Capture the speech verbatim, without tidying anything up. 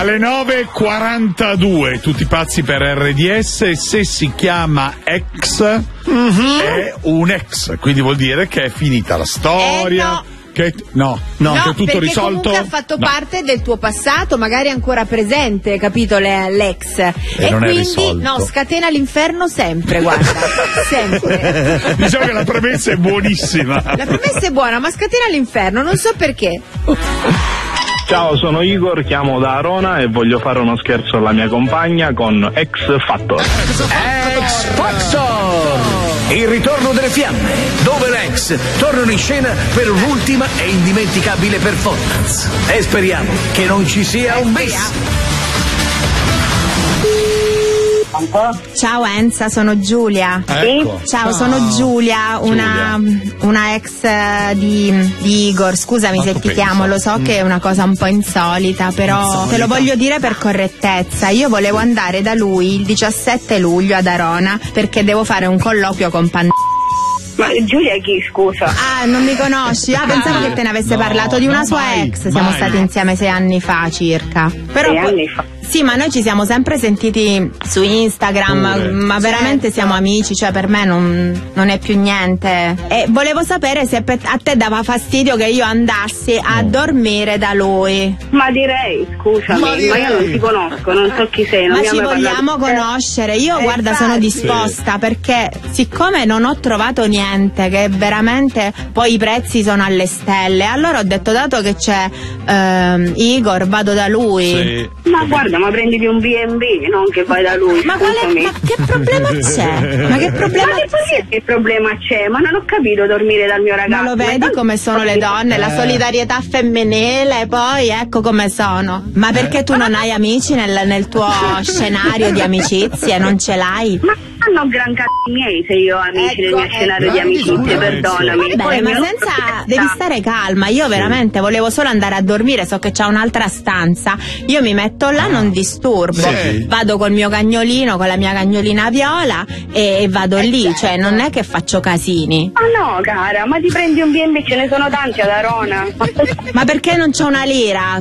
Alle nove e quarantadue, tutti pazzi per R D S, e se si chiama ex mm-hmm. è un ex, quindi vuol dire che è finita la storia. Eh no. Che, no, no, no, che è tutto perché risolto. Comunque ha fatto no. parte del tuo passato, magari ancora presente, capito, le, l'ex. E, e non quindi è risolto. no, scatena l'inferno sempre, guarda, sempre. Diciamo che la premessa è buonissima. La premessa è buona, ma scatena l'inferno, non so perché. Ciao, sono Igor, chiamo da Arona e voglio fare uno scherzo alla mia compagna con X Factor. X Factor! Il ritorno delle fiamme, dove l'ex tornano in scena per un'ultima e indimenticabile performance. E speriamo che non ci sia un bis. Ciao Enza, sono Giulia. Ecco. Ciao, Ciao. sono Giulia, una, Giulia. una ex eh, di, di Igor. Scusami Ma se tu ti pensa. chiamo, lo so Mm. che è una cosa un po' insolita, però Insolita. te lo voglio dire per correttezza. Io volevo andare da lui il diciassette luglio ad Arona perché devo fare un colloquio con Pandora. Ma Giulia chi, scusa? Ah, non mi conosci? Ah, pensavo che te ne avesse no, parlato di una no, sua mai, ex. Siamo mai. stati insieme sei anni fa circa. Però Sei poi- anni fa. Sì, ma noi ci siamo sempre sentiti su Instagram, Pure. ma veramente Certo. siamo amici, cioè per me non, non è più niente. E volevo sapere se pe- a te dava fastidio che io andassi a dormire da lui. Ma direi, scusami, Ma ma, direi. io non ti conosco, non so chi sei, non Ma mi ci hai mai vogliamo parlato. conoscere? Io Eh, guarda sono infatti. disposta perché siccome non ho trovato niente, che veramente poi i prezzi sono alle stelle, allora ho detto dato che c'è ehm, Igor vado da lui. Sì. Ma guarda, ma prenditi un B and B, non che vai da lui, Ma, quale, scusami. ma che problema c'è? Ma che problema Ma che così che problema c'è? Ma non ho capito dormire dal mio ragazzo. Ma lo Ma vedi tanto- come sono le donne, la solidarietà femminile, poi ecco come sono. Ma perché tu non hai amici nel, nel tuo scenario di amicizie? Non ce l'hai? Ma hanno gran cazzi miei se io ho amici Ecco, nel mio scenario ecco. di amicizie, Scusa, perdonami. Vabbè, Poi ma mio- senza devi stare calma. Io veramente volevo solo andare a dormire, so che c'è un'altra stanza. Io mi metto là, non disturbo. Sì. Vado col mio cagnolino, con la mia cagnolina viola e, e vado lì, cioè non è che faccio casini. Ma no, cara, ma ti prendi un B and B, ce ne sono tanti ad Arona. Ma perché non c'ho una lira?